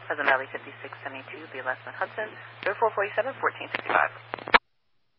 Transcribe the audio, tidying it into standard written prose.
Pleasant Valley 5672, B. Lessman Hudson, 0447 1465.